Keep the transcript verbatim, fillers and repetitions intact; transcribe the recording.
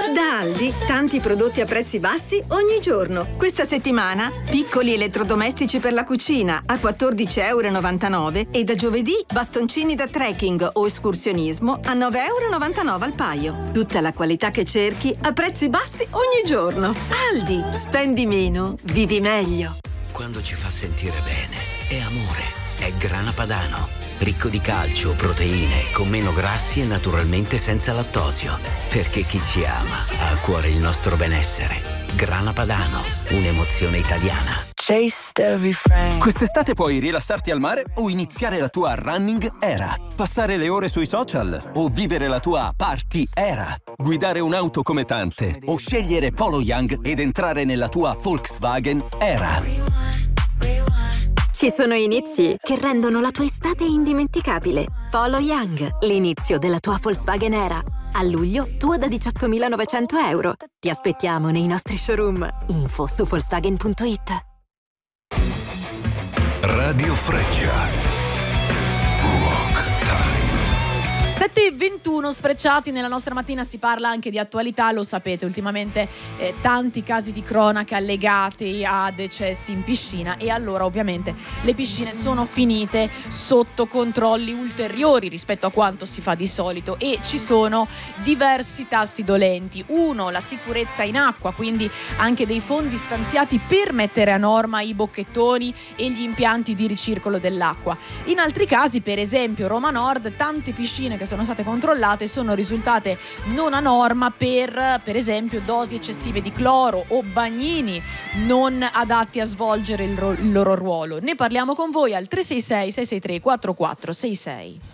Da Aldi, tanti prodotti a prezzi bassi ogni giorno. Questa settimana, piccoli elettrodomestici per la cucina a quattordici virgola novantanove euro e da giovedì bastoncini da trekking o escursionismo a nove virgola novantanove euro al paio. Tutta la qualità che cerchi a prezzi bassi ogni giorno. Aldi, spendi meno, vivi meglio. Quando ci fa sentire bene, è amore, è Grana Padano. Ricco di calcio, proteine, con meno grassi e naturalmente senza lattosio. Perché chi ci ama ha a cuore il nostro benessere. Grana Padano, un'emozione italiana. Quest'estate puoi rilassarti al mare o iniziare la tua running era. Passare le ore sui social o vivere la tua party era. Guidare un'auto come tante o scegliere Polo Young ed entrare nella tua Volkswagen era. Ci sono inizi che rendono la tua estate indimenticabile. Polo Young, l'inizio della tua Volkswagen Era. A luglio, tua da diciottomilanovecento euro. Ti aspettiamo nei nostri showroom. Info su Volkswagen punto it. Radio Freccia. sette e ventuno sfrecciati nella nostra mattina, si parla anche di attualità, lo sapete, ultimamente eh, tanti casi di cronaca legati a decessi in piscina e allora ovviamente le piscine sono finite sotto controlli ulteriori rispetto a quanto si fa di solito e ci sono diversi tassi dolenti. Uno, la sicurezza in acqua, quindi anche dei fondi stanziati per mettere a norma i bocchettoni e gli impianti di ricircolo dell'acqua. In altri casi, per esempio Roma Nord, tante piscine che sono state controllate sono risultate non a norma per per esempio dosi eccessive di cloro o bagnini non adatti a svolgere il, ro- il loro ruolo. Ne parliamo con voi al tre sei sei sei sei tre quattro quattro sei sei.